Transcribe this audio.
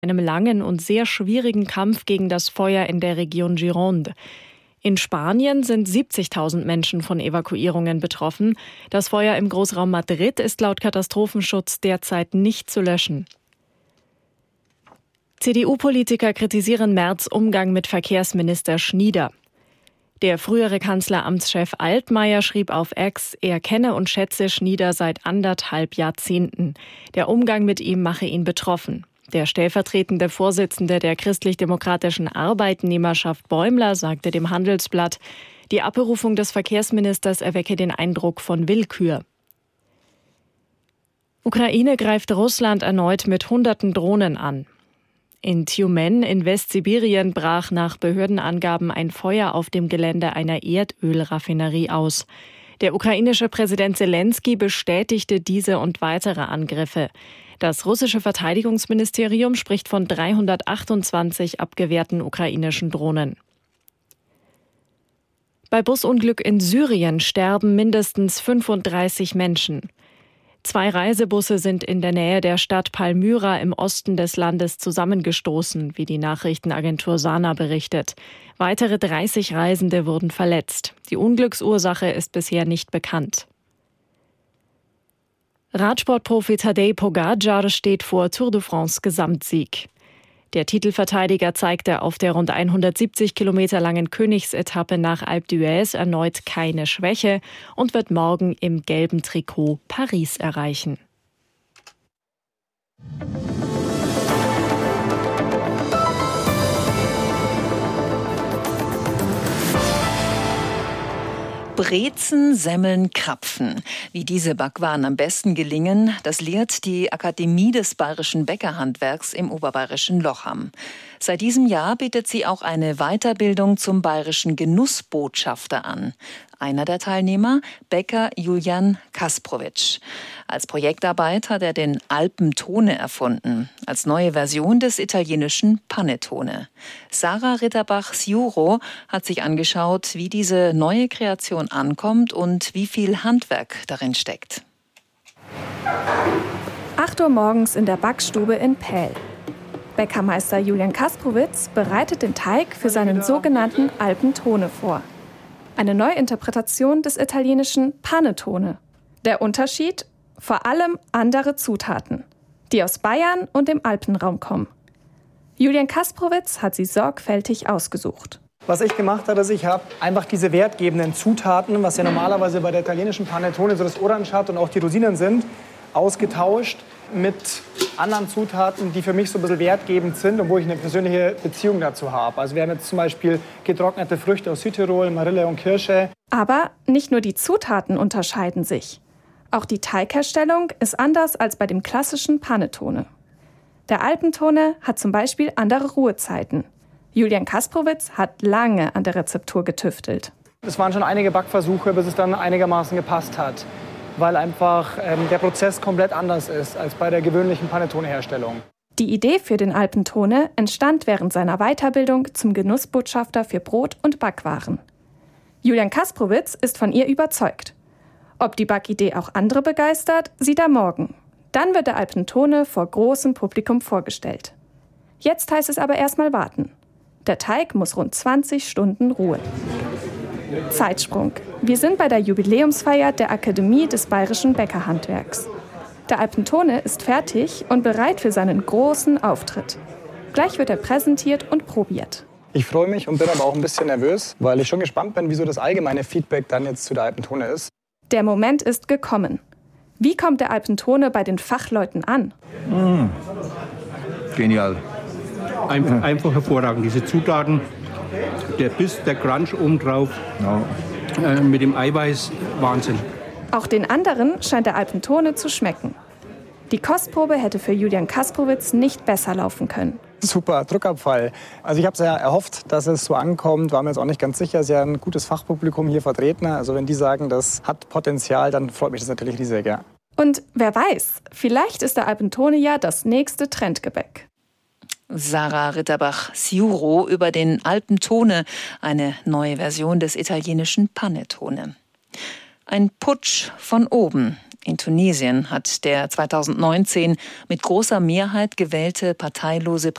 einem langen und sehr schwierigen Kampf gegen das Feuer in der Region Gironde. In Spanien sind 70.000 Menschen von Evakuierungen betroffen. Das Feuer im Großraum Madrid ist laut Katastrophenschutz derzeit nicht zu löschen. CDU-Politiker kritisieren Merz' Umgang mit Verkehrsminister Schnieder. Der frühere Kanzleramtschef Altmaier schrieb auf X, er kenne und schätze Schnieder seit 1,5 Jahrzehnten. Der Umgang mit ihm mache ihn betroffen. Der stellvertretende Vorsitzende der christlich-demokratischen Arbeitnehmerschaft Bäumler sagte dem Handelsblatt, die Abberufung des Verkehrsministers erwecke den Eindruck von Willkür. Ukraine greift Russland erneut mit Hunderten Drohnen an. In Tjumen in Westsibirien brach nach Behördenangaben ein Feuer auf dem Gelände einer Erdölraffinerie aus. Der ukrainische Präsident Selenskyj bestätigte diese und weitere Angriffe. Das russische Verteidigungsministerium spricht von 328 abgewehrten ukrainischen Drohnen. Bei Busunglück in Syrien sterben mindestens 35 Menschen. 2 Reisebusse sind in der Nähe der Stadt Palmyra im Osten des Landes zusammengestoßen, wie die Nachrichtenagentur Sana berichtet. Weitere 30 Reisende wurden verletzt. Die Unglücksursache ist bisher nicht bekannt. Radsportprofi Tadej Pogačar steht vor Tour de France Gesamtsieg. Der Titelverteidiger zeigte auf der rund 170 Kilometer langen Königsetappe nach Alpe d'Huez erneut keine Schwäche und wird morgen im gelben Trikot Paris erreichen. Brezen, Semmeln, Krapfen. Wie diese Backwaren am besten gelingen, das lehrt die Akademie des Bayerischen Bäckerhandwerks im oberbayerischen Lochham. Seit diesem Jahr bietet sie auch eine Weiterbildung zum bayerischen Genussbotschafter an. Einer der Teilnehmer, Bäcker Julian Kasprowitsch. Als Projektarbeit hat er den Alpentone erfunden, als neue Version des italienischen Panettone. Sarah Ritterbach-Siuro hat sich angeschaut, wie diese neue Kreation ankommt und wie viel Handwerk darin steckt. 8 Uhr morgens in der Backstube in Pähl. Bäckermeister Julian Kasprowitsch bereitet den Teig für seinen sogenannten Alpentone vor. Eine Neuinterpretation des italienischen Panettone. Der Unterschied? Vor allem andere Zutaten, die aus Bayern und dem Alpenraum kommen. Julian Kasprowitsch hat sie sorgfältig ausgesucht. Was ich gemacht habe, ist, ich habe einfach diese wertgebenden Zutaten, was ja normalerweise bei der italienischen Panettone so das Orange hat und auch die Rosinen sind, ausgetauscht mit anderen Zutaten, die für mich so ein bisschen wertgebend sind und wo ich eine persönliche Beziehung dazu habe. Also wir haben jetzt zum Beispiel getrocknete Früchte aus Südtirol, Marille und Kirsche. Aber nicht nur die Zutaten unterscheiden sich. Auch die Teigherstellung ist anders als bei dem klassischen Panettone. Der Alpentone hat zum Beispiel andere Ruhezeiten. Julian Kasprowitsch hat lange an der Rezeptur getüftelt. Es waren schon einige Backversuche, bis es dann einigermaßen gepasst hat, weil einfach der Prozess komplett anders ist als bei der gewöhnlichen Panettone-Herstellung. Die Idee für den Alpentone entstand während seiner Weiterbildung zum Genussbotschafter für Brot- und Backwaren. Julian Kasprowitsch ist von ihr überzeugt. Ob die Backidee auch andere begeistert, sieht er morgen. Dann wird der Alpentone vor großem Publikum vorgestellt. Jetzt heißt es aber erstmal warten. Der Teig muss rund 20 Stunden ruhen. Zeitsprung. Wir sind bei der Jubiläumsfeier der Akademie des Bayerischen Bäckerhandwerks. Der Alpentone ist fertig und bereit für seinen großen Auftritt. Gleich wird er präsentiert und probiert. Ich freue mich und bin aber auch ein bisschen nervös, weil ich schon gespannt bin, wieso das allgemeine Feedback dann jetzt zu der Alpentone ist. Der Moment ist gekommen. Wie kommt der Alpentone bei den Fachleuten an? Genial. Einfach hervorragend. Diese Zutaten, der Biss, der Crunch obendrauf, mit dem Eiweiß, Wahnsinn. Auch den anderen scheint der Alpentone zu schmecken. Die Kostprobe hätte für Julian Kasprowitsch nicht besser laufen können. Super, Druckabfall. Also ich habe es ja erhofft, dass es so ankommt, war mir jetzt auch nicht ganz sicher. Es ist ja ein gutes Fachpublikum hier vertreten. Also wenn die sagen, das hat Potenzial, dann freut mich das natürlich riesig, ja. Und wer weiß, vielleicht ist der Alpentone ja das nächste Trendgebäck. Sarah Ritterbach-Siuro über den Alpentone, eine neue Version des italienischen Panettone. Ein Putsch von oben. In Tunesien hat der 2019 mit großer Mehrheit gewählte parteilose